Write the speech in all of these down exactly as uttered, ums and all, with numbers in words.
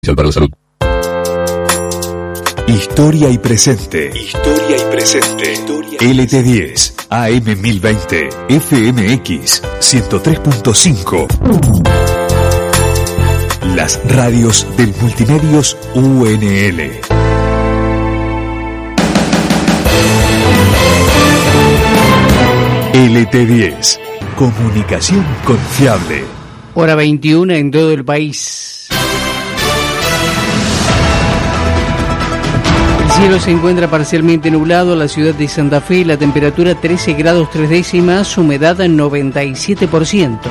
Para la salud. Historia y presente. Historia y presente. Historia y L T diez, A M mil veinte, F M X ciento tres punto cinco. Las radios del Multimedios U N L. L T diez. Comunicación confiable. Hora veintiuna en todo el país. El cielo se encuentra parcialmente nublado en la ciudad de Santa Fe, la temperatura trece grados tres décimas, humedad noventa y siete por ciento.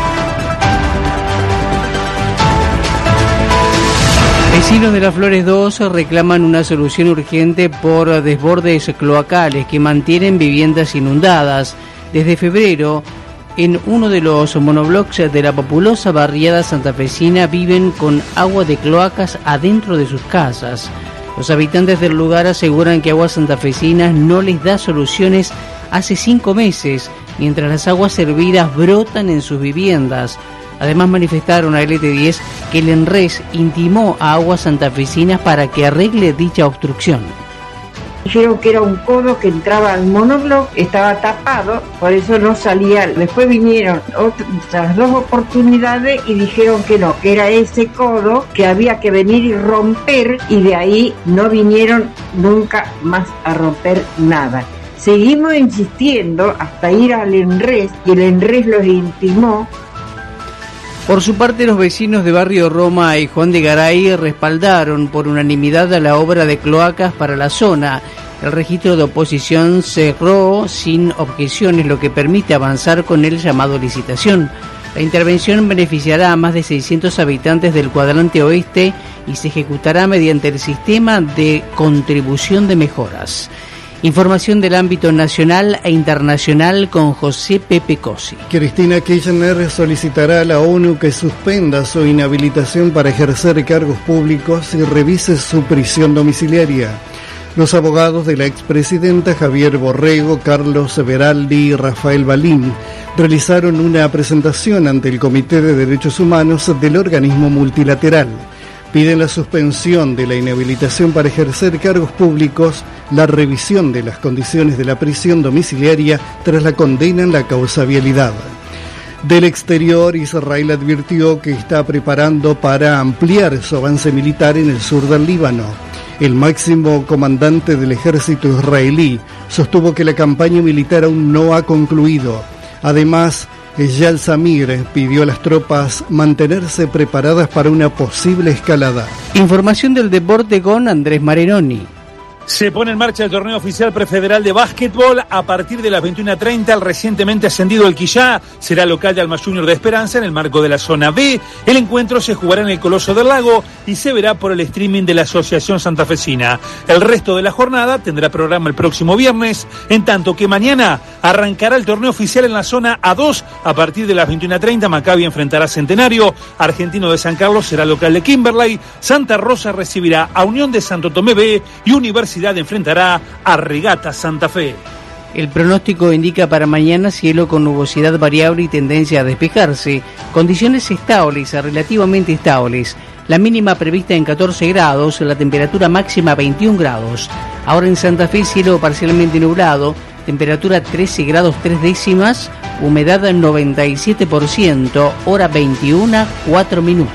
Vecinos de Las Flores dos reclaman una solución urgente por desbordes cloacales que mantienen viviendas inundadas. Desde febrero, en uno de los monoblocks de la populosa barriada santafesina viven con agua de cloacas adentro de sus casas. Los habitantes del lugar aseguran que Aguas Santafesinas no les da soluciones hace cinco meses, mientras las aguas servidas brotan en sus viviendas. Además manifestaron a L T diez que el ENRES intimó a Aguas Santafesinas para que arregle dicha obstrucción. Dijeron que era un codo que entraba al monobloc, estaba tapado, por eso no salía. Después vinieron otras dos oportunidades y dijeron que no, que era ese codo que había que venir y romper, y de ahí no vinieron nunca más a romper nada. Seguimos insistiendo hasta ir al ENRES y el ENRES los intimó. Por su parte, los vecinos de Barrio Roma y Juan de Garay respaldaron por unanimidad a la obra de cloacas para la zona. El registro de oposición cerró sin objeciones, lo que permite avanzar con el llamado licitación. La intervención beneficiará a más de seiscientos habitantes del cuadrante oeste y se ejecutará mediante el sistema de contribución de mejoras. Información del ámbito nacional e internacional con José Pepe Cosi. Cristina Kirchner solicitará a la ONU que suspenda su inhabilitación para ejercer cargos públicos y revise su prisión domiciliaria. Los abogados de la expresidenta Javier Borrego, Carlos Veraldi y Rafael Balín realizaron una presentación ante el Comité de Derechos Humanos del organismo multilateral. Piden la suspensión de la inhabilitación para ejercer cargos públicos, la revisión de las condiciones de la prisión domiciliaria tras la condena en la causa vialidad. Del exterior, Israel advirtió que está preparando para ampliar su avance militar en el sur del Líbano. El máximo comandante del ejército israelí sostuvo que la campaña militar aún no ha concluido. Además, Eyal Samir pidió a las tropas mantenerse preparadas para una posible escalada. Información del deporte con Andrés Marinoni. Se pone en marcha el torneo oficial prefederal de básquetbol a partir de las veintiuna treinta. El recientemente ascendido El Quillá será local de Alma Junior de Esperanza en el marco de la zona B. El encuentro se jugará en el Coloso del Lago y se verá por el streaming de la Asociación Santafesina. El resto de la jornada tendrá programa el próximo viernes, en tanto que mañana arrancará el torneo oficial en la zona A dos a partir de las veintiuna treinta. Maccabi enfrentará a Centenario, Argentino de San Carlos será local de Kimberley, Santa Rosa recibirá a Unión de Santo Tomé B y Universidad enfrentará a Regata Santa Fe. El pronóstico indica para mañana cielo con nubosidad variable y tendencia a despejarse, condiciones estables a relativamente estables, la mínima prevista en catorce grados, la temperatura máxima veintiún grados. Ahora en Santa Fe cielo parcialmente nublado, temperatura trece grados tres décimas, humedad noventa y siete por ciento, hora veintiuna, cuatro minutos.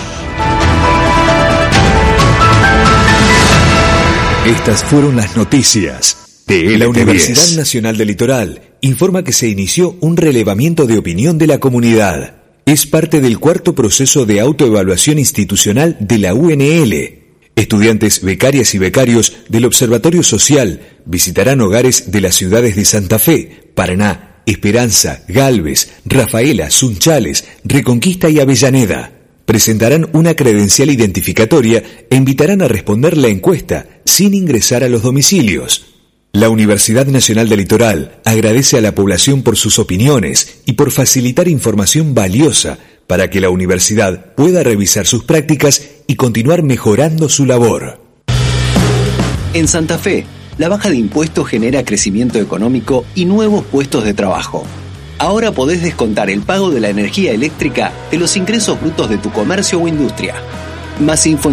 Estas fueron las noticias de la Universidad Nacional del Litoral. Informa que se inició un relevamiento de opinión de la comunidad. Es parte del cuarto proceso de autoevaluación institucional de la U N L. Estudiantes, becarias y becarios del Observatorio Social visitarán hogares de las ciudades de Santa Fe, Paraná, Esperanza, Galvez, Rafaela, Sunchales, Reconquista y Avellaneda. Presentarán una credencial identificatoria e invitarán a responder la encuesta sin ingresar a los domicilios. La Universidad Nacional del Litoral agradece a la población por sus opiniones y por facilitar información valiosa para que la universidad pueda revisar sus prácticas y continuar mejorando su labor. En Santa Fe, la baja de impuestos genera crecimiento económico y nuevos puestos de trabajo. Ahora podés descontar el pago de la energía eléctrica de los ingresos brutos de tu comercio o industria. Más info